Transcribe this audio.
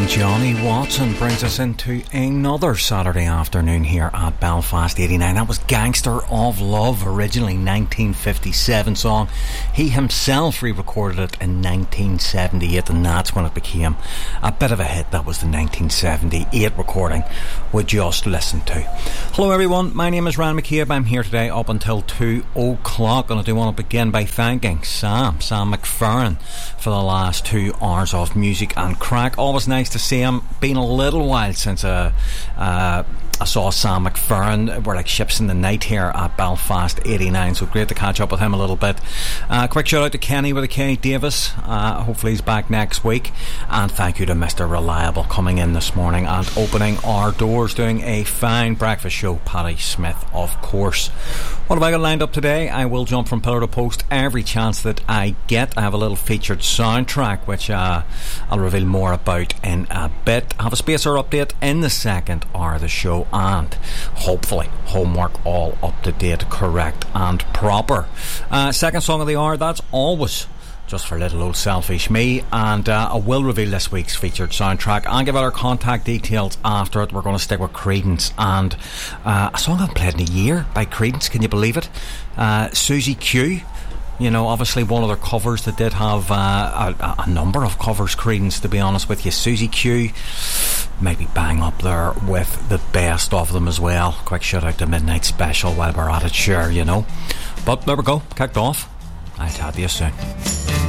Johnny Watson brings us into another Saturday afternoon here at Belfast 89. That was Gangster of Love, originally 1957 song. He himself re-recorded it in 1978, and that's when it became a bit of a hit. That was the 1978 recording we just listened to. Hello everyone, my name is Ryan McCabe. I'm here today up until 2 o'clock, and I do want to begin by thanking Sam McFerrin for the last 2 hours of music and crack. Always nice to see him. Been a little while since I saw Sam McFerrin. We're like ships in the night here at Belfast 89, so great to catch up with him a little bit. Quick shout out to Kenny with a Kenny Davis. Hopefully he's back next week. And thank you to Mr. Reliable coming in this morning and opening our doors, doing a fine breakfast show. Paddy Smith, of course. What have I got lined up today? I will jump from pillar to post every chance that I get. I have a little featured soundtrack which I'll reveal more about in a bit. I have a Spacer update in the second hour of the show, and hopefully homework all up to date, correct and proper. Second song of the hour, that's always just for little old selfish me, and I will reveal this week's featured soundtrack and give out our contact details after it. We're going to stick with Creedence and a song I haven't played in a year by Creedence, can you believe it? Susie Q. You know, obviously one of their covers that did have a number of covers, Creedence, to be honest with you. Susie Q maybe bang up there with the best of them as well. Quick shout out to Midnight Special while we're at it, sure, you know. But there we go, kicked off. I'll chat to you soon.